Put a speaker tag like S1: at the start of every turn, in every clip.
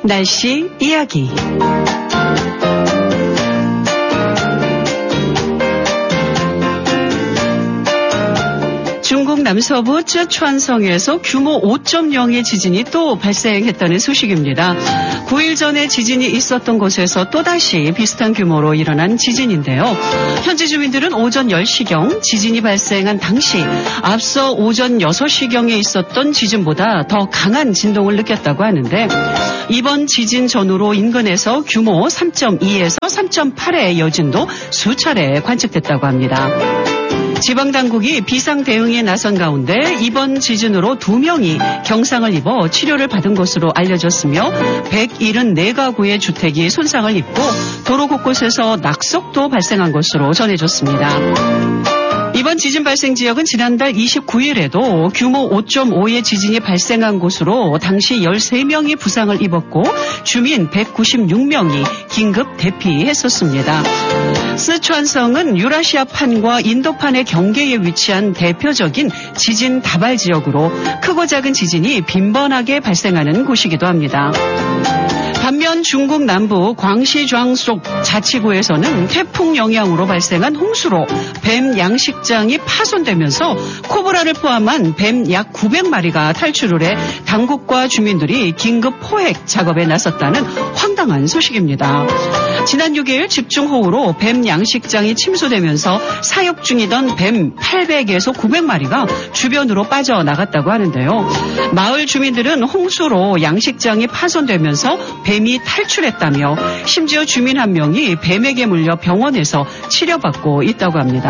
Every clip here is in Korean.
S1: 날씨 이야기. 중국 남서부 쯔촨성에서 규모 5.0의 지진이 또 발생했다는 소식입니다. 9일 전에 지진이 있었던 곳에서 또다시 비슷한 규모로 일어난 지진인데요. 현지 주민들은 오전 10시경 지진이 발생한 당시 앞서 오전 6시경에 있었던 지진보다 더 강한 진동을 느꼈다고 하는데, 이번 지진 전후로 인근에서 규모 3.2에서 3.8의 여진도 수차례 관측됐다고 합니다. 지방당국이 비상 대응에 나선 가운데 이번 지진으로 2명이 경상을 입어 치료를 받은 것으로 알려졌으며 174가구의 주택이 손상을 입고 도로 곳곳에서 낙석도 발생한 것으로 전해졌습니다. 이번 지진 발생 지역은 지난달 29일에도 규모 5.5의 지진이 발생한 곳으로 당시 13명이 부상을 입었고 주민 196명이 긴급 대피했었습니다. 스촨성은 유라시아판과 인도판의 경계에 위치한 대표적인 지진 다발 지역으로 크고 작은 지진이 빈번하게 발생하는 곳이기도 합니다. 반면 중국 남부 광시좌속 자치구에서는 태풍 영향으로 발생한 홍수로 뱀 양식장이 파손되면서 코브라를 포함한 뱀 약 900마리가 탈출을 해 당국과 주민들이 긴급 포획 작업에 나섰다는 황당한 소식입니다. 지난 6일 집중호우로 뱀 양식장이 침수되면서 사육 중이던 뱀 800에서 900마리가 주변으로 빠져나갔다고 하는데요. 마을 주민들은 홍수로 양식장이 파손되면서 뱀이 탈출했다며 심지어 주민 한 명이 뱀에게 물려 병원에서 치료받고 있다고 합니다.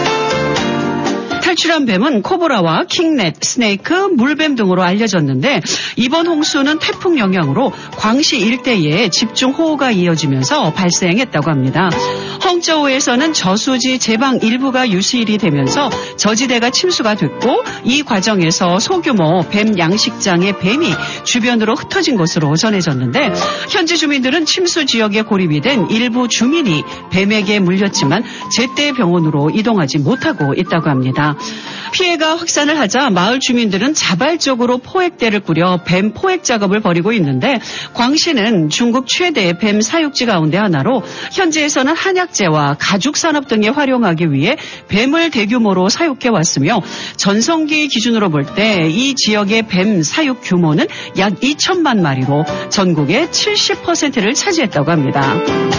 S1: 탈출한 뱀은 코브라와 킹렛, 스네이크, 물뱀 등으로 알려졌는데, 이번 홍수는 태풍 영향으로 광시 일대에 집중호우가 이어지면서 발생했다고 합니다. 헝저우에서는 저수지 제방 일부가 유실이 되면서 저지대가 침수가 됐고, 이 과정에서 소규모 뱀 양식장의 뱀이 주변으로 흩어진 것으로 전해졌는데, 현지 주민들은 침수 지역에 고립이 된 일부 주민이 뱀에게 물렸지만 제때 병원으로 이동하지 못하고 있다고 합니다. 피해가 확산을 하자 마을 주민들은 자발적으로 포획대를 꾸려 뱀 포획 작업을 벌이고 있는데, 광시는 중국 최대의 뱀 사육지 가운데 하나로 현지에서는 한약재와 가죽 산업 등에 활용하기 위해 뱀을 대규모로 사육해 왔으며, 전성기 기준으로 볼 때 이 지역의 뱀 사육 규모는 약 2천만 마리로 전국의 70%를 차지했다고 합니다.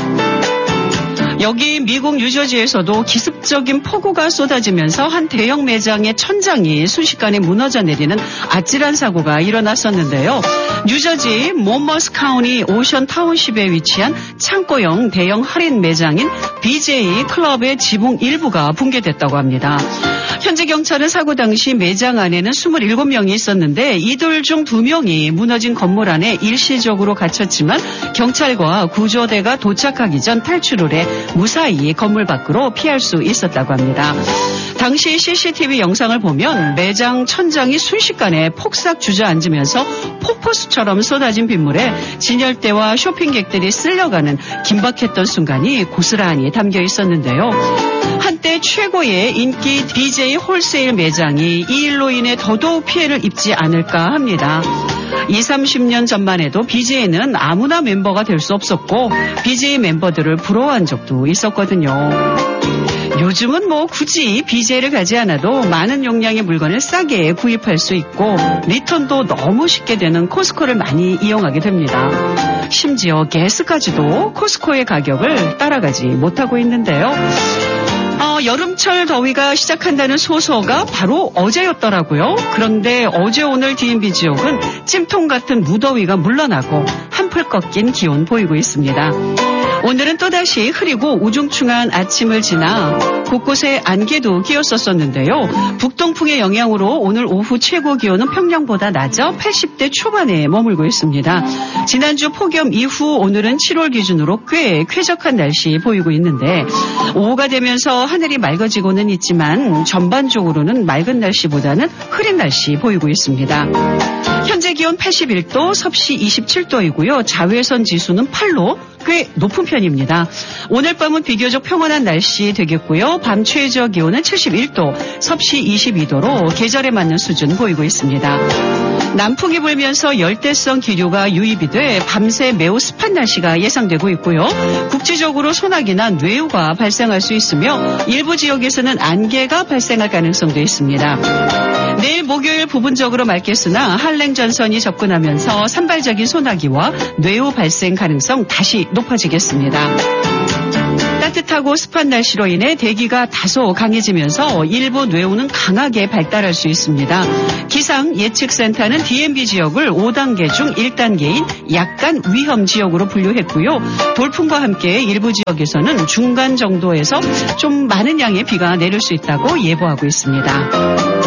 S1: 여기 미국 뉴저지에서도 기습적인 폭우가 쏟아지면서 한 대형 매장의 천장이 순식간에 무너져 내리는 아찔한 사고가 일어났었는데요. 뉴저지 몬머스 카운티 오션 타운십에 위치한 창고형 대형 할인 매장인 BJ 클럽의 지붕 일부가 붕괴됐다고 합니다. 현지 경찰은 사고 당시 매장 안에는 27명이 있었는데 이들 중 2명이 무너진 건물 안에 일시적으로 갇혔지만 경찰과 구조대가 도착하기 전 탈출을 해 무사히 건물 밖으로 피할 수 있었다고 합니다. 당시 CCTV 영상을 보면 매장 천장이 순식간에 폭삭 주저앉으면서 폭포수처럼 쏟아진 빗물에 진열대와 쇼핑객들이 쓸려가는 긴박했던 순간이 고스란히 담겨 있었는데요. 한때 최고의 인기 BJ 홀세일 매장이 이 일로 인해 더더욱 피해를 입지 않을까 합니다. 20-30년 전만 해도 BJ는 아무나 멤버가 될 수 없었고 BJ 멤버들을 부러워한 적도 있었거든요. 요즘은 굳이 BJ를 가지 않아도 많은 용량의 물건을 싸게 구입할 수 있고 리턴도 너무 쉽게 되는 코스코를 많이 이용하게 됩니다. 심지어 가스까지도 코스코의 가격을 따라가지 못하고 있는데요. 여름철 더위가 시작한다는 소서가 바로 어제였더라고요. 그런데 어제 오늘 DMB 지역은 찜통 같은 무더위가 물러나고 한풀 꺾인 기온 보이고 있습니다. 오늘은 또다시 흐리고 우중충한 아침을 지나 곳곳에 안개도 끼었었는데요. 북동풍의 영향으로 오늘 오후 최고 기온은 평년보다 낮아 80대 초반에 머물고 있습니다. 지난주 폭염 이후 오늘은 7월 기준으로 꽤 쾌적한 날씨 보이고 있는데, 오후가 되면서 하늘이 맑아지고는 있지만 전반적으로는 맑은 날씨보다는 흐린 날씨 보이고 있습니다. 현재 기온 81도, 섭씨 27도이고요. 자외선 지수는 8로 꽤 높은 편입니다. 오늘 밤은 비교적 평온한 날씨 되겠고요. 밤 최저 기온은 71도, 섭씨 22도로 계절에 맞는 수준 보이고 있습니다. 남풍이 불면서 열대성 기류가 유입이 돼 밤새 매우 습한 날씨가 예상되고 있고요. 국지적으로 소나기나 뇌우가 발생할 수 있으며 일부 지역에서는 안개가 발생할 가능성도 있습니다. 내일 목요일 부분적으로 맑겠으나 한랭 전선이 접근하면서 산발적인 소나기와 뇌우 발생 가능성 다시 높아지겠습니다. 따뜻하고 습한 날씨로 인해 대기가 다소 강해지면서 일부 뇌우는 강하게 발달할 수 있습니다. 기상예측센터는 DMB 지역을 5단계 중 1단계인 약간 위험 지역으로 분류했고요. 돌풍과 함께 일부 지역에서는 중간 정도에서 좀 많은 양의 비가 내릴 수 있다고 예보하고 있습니다.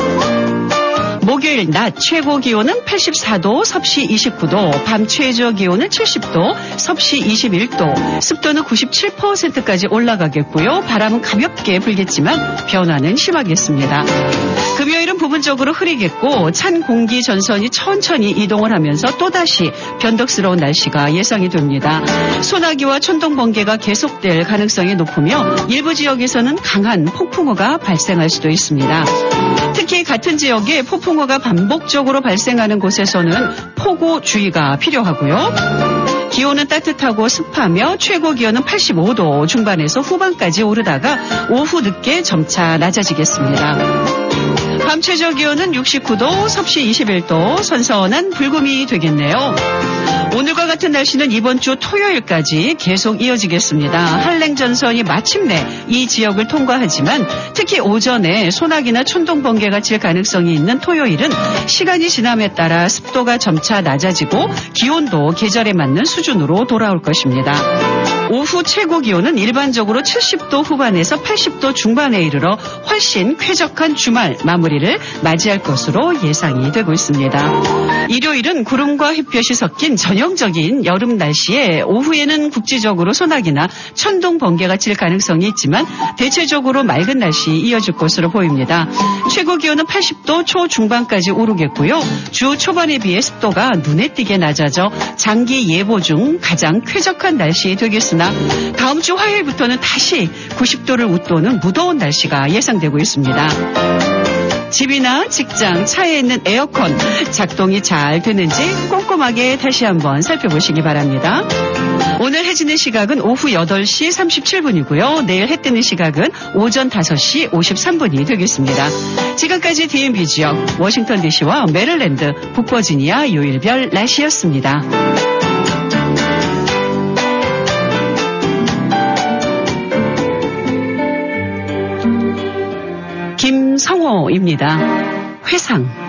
S1: 목요일 낮 최고 기온은 84도, 섭씨 29도, 밤 최저 기온은 70도, 섭씨 21도, 습도는 97%까지 올라가겠고요. 바람은 가볍게 불겠지만 변화는 심하겠습니다. 금요일은 부분적으로 흐리겠고 찬 공기 전선이 천천히 이동을 하면서 또다시 변덕스러운 날씨가 예상이 됩니다. 소나기와 천둥 번개가 계속될 가능성이 높으며 일부 지역에서는 강한 폭풍우가 발생할 수도 있습니다. 특히 같은 지역에 폭풍우가 반복적으로 발생하는 곳에서는 폭우주의가 필요하고요. 기온은 따뜻하고 습하며 최고 기온은 85도 중반에서 후반까지 오르다가 오후 늦게 점차 낮아지겠습니다. 밤 최저 기온은 69도, 섭씨 21도, 선선한 불금이 되겠네요. 오늘과 같은 날씨는 이번 주 토요일까지 계속 이어지겠습니다. 한랭 전선이 마침내 이 지역을 통과하지만 특히 오전에 소나기나 천둥 번개가 칠 가능성이 있는 토요일은 시간이 지남에 따라 습도가 점차 낮아지고 기온도 계절에 맞는 수준으로 돌아올 것입니다. 오후 최고 기온은 일반적으로 70도 후반에서 80도 중반에 이르러 훨씬 쾌적한 주말 마무리를 맞이할 것으로 예상이 되고 있습니다. 일요일은 구름과 햇볕이 섞인 전형적인 여름 날씨에 오후에는 국지적으로 소나기나 천둥 번개가 칠 가능성이 있지만 대체적으로 맑은 날씨 이어질 것으로 보입니다. 최고 기온은 80도 초중반까지 오르겠고요. 주 초반에 비해 습도가 눈에 띄게 낮아져 장기 예보 중 가장 쾌적한 날씨 되겠으나 다음 주 화요일부터는 다시 90도를 웃도는 무더운 날씨가 예상되고 있습니다. 집이나 직장, 차에 있는 에어컨 작동이 잘 되는지 꼼꼼하게 다시 한번 살펴보시기 바랍니다. 오늘 해 지는 시각은 오후 8시 37분이고요. 내일 해 뜨는 시각은 오전 5시 53분이 되겠습니다. 지금까지 DMB 지역, 워싱턴 DC와 메릴랜드, 북버지니아 요일별 날씨였습니다. 김성호입니다. 회상.